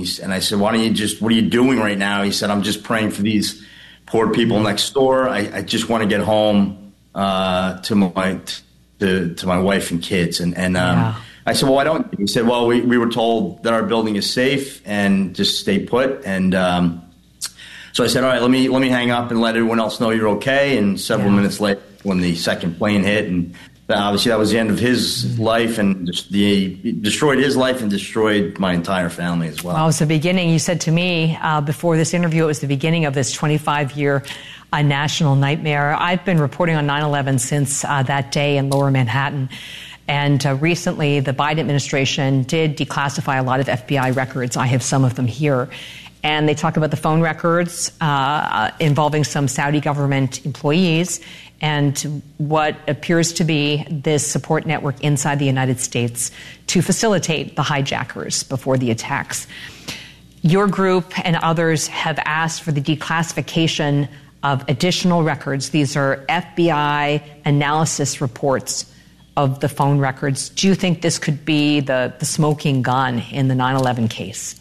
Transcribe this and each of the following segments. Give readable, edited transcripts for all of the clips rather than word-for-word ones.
And I said, what are you doing right now? He said, I'm just praying for these poor people next door. I just want to get home to my wife and kids. And I said, well, why don't you? He said, well, we were told that our building is safe and just stay put. And so I said, all right, let me hang up and let everyone else know you're okay. And several minutes later, when the second plane hit, and obviously that was the end of his life, and destroyed his life and destroyed my entire family as well. Well, it was the beginning. You said to me before this interview, it was the beginning of this 25-year national nightmare. I've been reporting on 9/11 since that day in Lower Manhattan. And recently, the Biden administration did declassify a lot of FBI records. I have some of them here. And they talk about the phone records involving some Saudi government employees and what appears to be this support network inside the United States to facilitate the hijackers before the attacks. Your group and others have asked for the declassification of additional records. These are FBI analysis reports of the phone records. Do you think this could be the smoking gun in the 9/11 case?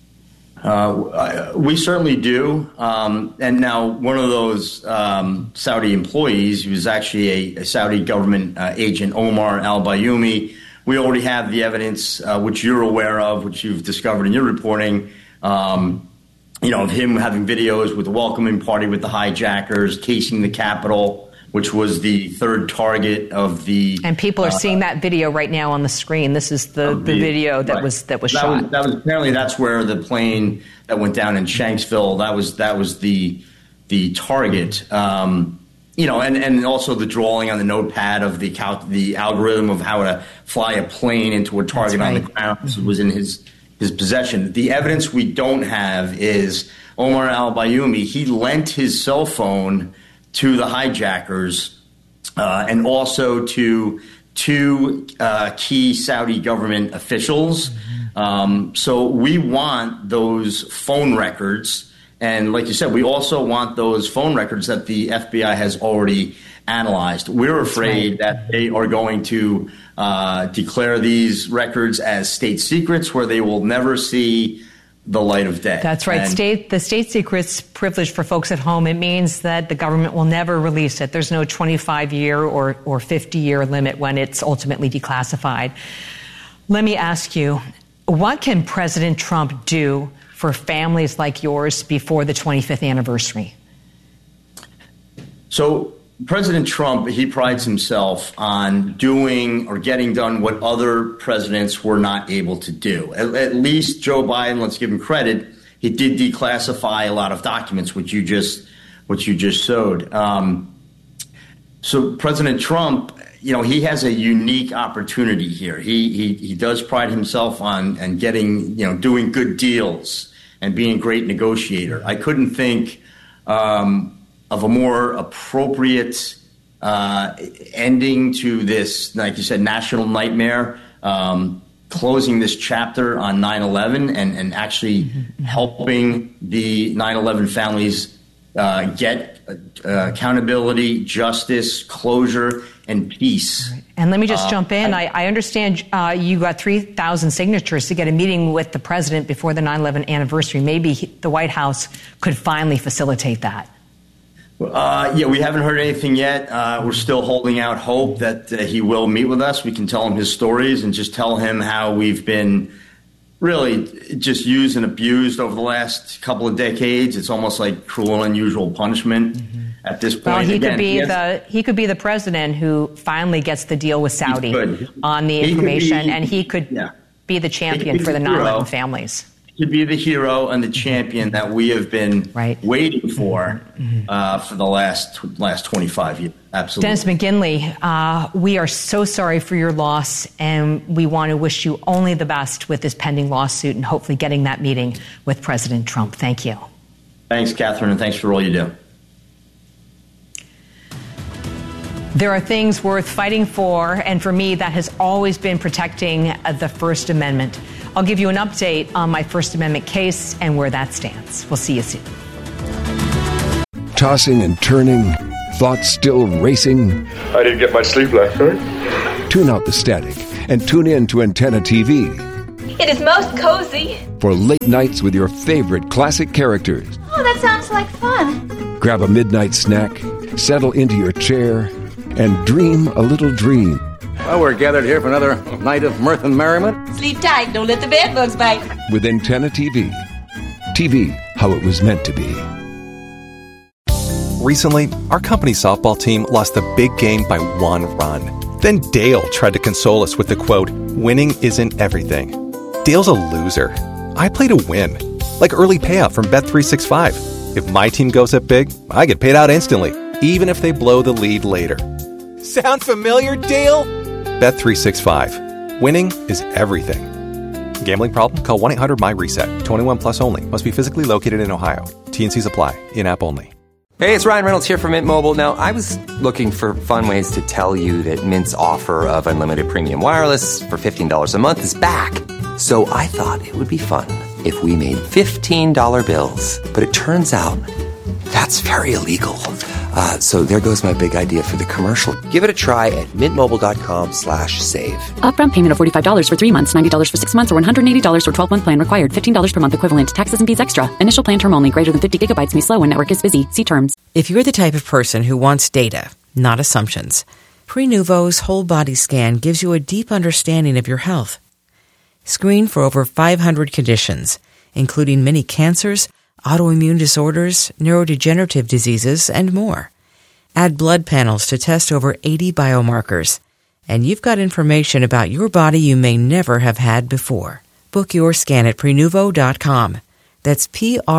We certainly do. And now one of those Saudi employees, who was actually a Saudi government agent, Omar al-Bayoumi, we already have the evidence, which you're aware of, which you've discovered in your reporting, of him having videos with the welcoming party with the hijackers, casing the Capitol, which was the third target of the. And people are seeing that video right now on the screen. This is the video that was shot. That was apparently that's where the plane that went down in Shanksville. That was the target. And also the drawing on the notepad of the algorithm of how to fly a plane into a target on the ground was in his possession. The evidence we don't have is Omar al-Bayoumi. He lent his cell phone to the hijackers and also to two key Saudi government officials. So we want those phone records. And like you said, we also want those phone records that the FBI has already analyzed. We're afraid that they are going to declare these records as state secrets where they will never see the light of day. That's right. The state secret's privilege for folks at home. It means that the government will never release it. There's no 25-year or 50-year limit when it's ultimately declassified. Let me ask you, what can President Trump do for families like yours before the 25th anniversary? So President Trump, he prides himself on doing or getting done what other presidents were not able to do. At least Joe Biden, let's give him credit, he did declassify a lot of documents, which you just showed. So President Trump, he has a unique opportunity here. He does pride himself on getting, doing good deals and being a great negotiator. I couldn't think of a more appropriate ending to this, like you said, national nightmare, closing this chapter on 9/11 and actually helping the 9/11 families get accountability, justice, closure, and peace. And let me just jump in. I understand you got 3,000 signatures to get a meeting with the president before the 9/11 anniversary. Maybe the White House could finally facilitate that. We haven't heard anything yet. We're still holding out hope that he will meet with us. We can tell him his stories and just tell him how we've been really just used and abused over the last couple of decades. It's almost like cruel and unusual punishment at this point. Well, he could be the president who finally gets the deal with Saudi on the information, and he could be the champion for the 9/11 families. To be the hero and the champion that we have been waiting for the last 25 years. Absolutely. Dennis McGinley, we are so sorry for your loss, and we want to wish you only the best with this pending lawsuit and hopefully getting that meeting with President Trump. Thank you. Thanks, Catherine, and thanks for all you do. There are things worth fighting for, and for me, that has always been protecting the First Amendment. I'll give you an update on my First Amendment case and where that stands. We'll see you soon. Tossing and turning, thoughts still racing. I didn't get much sleep last night. Tune out the static and tune in to Antenna TV. It is most cozy. For late nights with your favorite classic characters. Oh, that sounds like fun. Grab a midnight snack, settle into your chair, and dream a little dream. Well, we're gathered here for another night of mirth and merriment. Sleep tight. Don't let the bed bugs bite. With Antenna TV. TV, how it was meant to be. Recently, our company's softball team lost the big game by 1 run. Then Dale tried to console us with the quote, "Winning isn't everything." Dale's a loser. I play to win. Like early payout from Bet365. If my team goes up big, I get paid out instantly, even if they blow the lead later. Sound familiar, Dale? Bet365. Winning is everything. Gambling problem? Call 1-800-MY-RESET. 21 plus only. Must be physically located in Ohio. T&Cs apply. In-app only. Hey, it's Ryan Reynolds here from Mint Mobile. Now, I was looking for fun ways to tell you that Mint's offer of unlimited premium wireless for $15 a month is back. So I thought it would be fun if we made $15 bills. But it turns out that's very illegal. So there goes my big idea for the commercial. Give it a try at mintmobile.com/save. Upfront payment of $45 for 3 months, $90 for 6 months, or $180 for 12-month plan required. $15 per month equivalent. Taxes and fees extra. Initial plan term only. Greater than 50 gigabytes may slow when network is busy. See terms. If you're the type of person who wants data, not assumptions, Prenuvo's whole body scan gives you a deep understanding of your health. Screen for over 500 conditions, including many cancers, autoimmune disorders, neurodegenerative diseases, and more. Add blood panels to test over 80 biomarkers, and you've got information about your body you may never have had before. Book your scan at Prenuvo.com. That's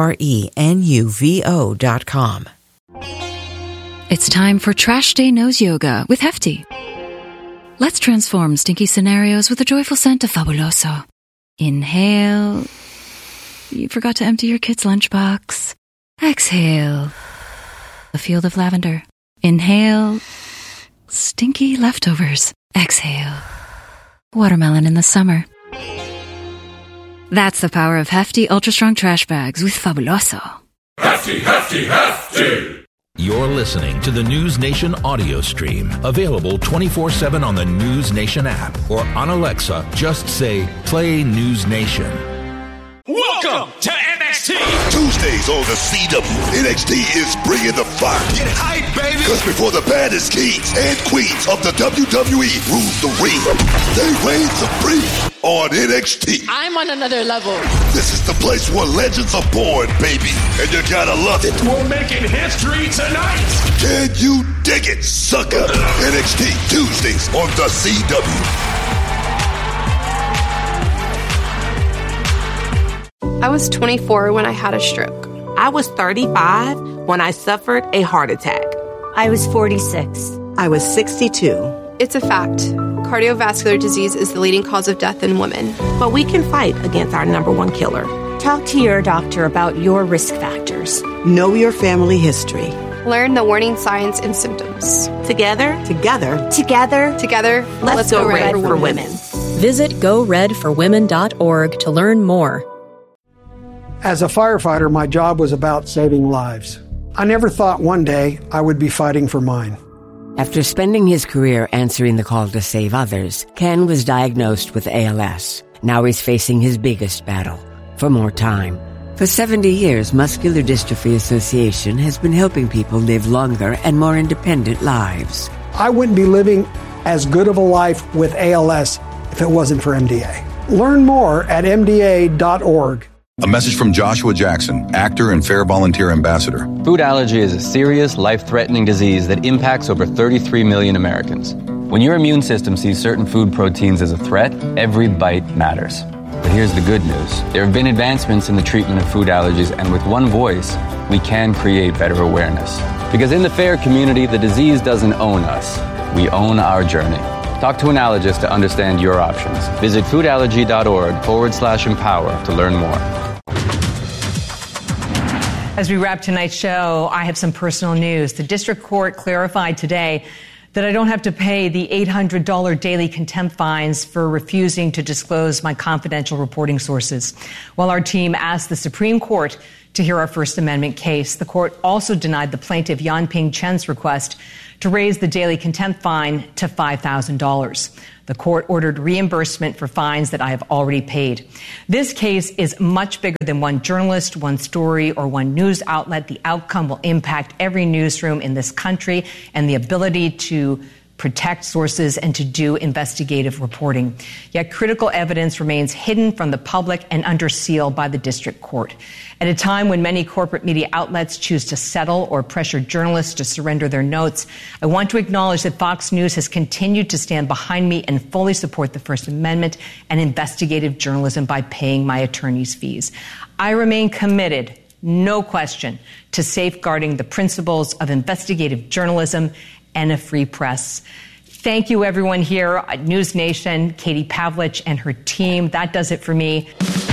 Prenuvo.com. It's time for Trash Day Nose Yoga with Hefty. Let's transform stinky scenarios with a joyful scent of Fabuloso. Inhale. You forgot to empty your kid's lunchbox. Exhale. A field of lavender. Inhale. Stinky leftovers. Exhale. Watermelon in the summer. That's the power of Hefty Ultra Strong Trash Bags with Fabuloso. Hefty, Hefty, Hefty! You're listening to the News Nation audio stream, available 24/7 on the News Nation app or on Alexa. Just say, play News Nation. Welcome to NXT! Tuesdays on the CW, NXT is bringing the fire. Get hype, baby! Because before the baddest kings and queens of the WWE rule the ring, they reign supreme on NXT. I'm on another level. This is the place where legends are born, baby, and you gotta love it. We're making history tonight! Can you dig it, sucker? NXT Tuesdays on the CW. I was 24 when I had a stroke. I was 35 when I suffered a heart attack. I was 46. I was 62. It's a fact. Cardiovascular disease is the leading cause of death in women. But we can fight against our number one killer. Talk to your doctor about your risk factors. Know your family history. Learn the warning signs and symptoms. Together, let's go Red for Women. Visit GoRedForWomen.org to learn more. As a firefighter, my job was about saving lives. I never thought one day I would be fighting for mine. After spending his career answering the call to save others, Ken was diagnosed with ALS. Now he's facing his biggest battle, for more time. For 70 years, Muscular Dystrophy Association has been helping people live longer and more independent lives. I wouldn't be living as good of a life with ALS if it wasn't for MDA. Learn more at MDA.org. A message from Joshua Jackson, actor and Fair Volunteer Ambassador. Food allergy is a serious, life-threatening disease that impacts over 33 million Americans. When your immune system sees certain food proteins as a threat, every bite matters. But here's the good news. There have been advancements in the treatment of food allergies, and with one voice, we can create better awareness. Because in the FAIR community, the disease doesn't own us. We own our journey. Talk to an allergist to understand your options. Visit foodallergy.org/empower to learn more. As we wrap tonight's show, I have some personal news. The district court clarified today that I don't have to pay the $800 daily contempt fines for refusing to disclose my confidential reporting sources. While our team asked the Supreme Court to hear our First Amendment case, the court also denied the plaintiff Yanping Chen's request to raise the daily contempt fine to $5,000. The court ordered reimbursement for fines that I have already paid. This case is much bigger than one journalist, one story, or one news outlet. The outcome will impact every newsroom in this country and the ability to protect sources and to do investigative reporting. Yet critical evidence remains hidden from the public and under seal by the district court. At a time when many corporate media outlets choose to settle or pressure journalists to surrender their notes, I want to acknowledge that Fox News has continued to stand behind me and fully support the First Amendment and investigative journalism by paying my attorney's fees. I remain committed, no question, to safeguarding the principles of investigative journalism and a free press. Thank you, everyone here at News Nation, Katie Pavlich and her team. That does it for me.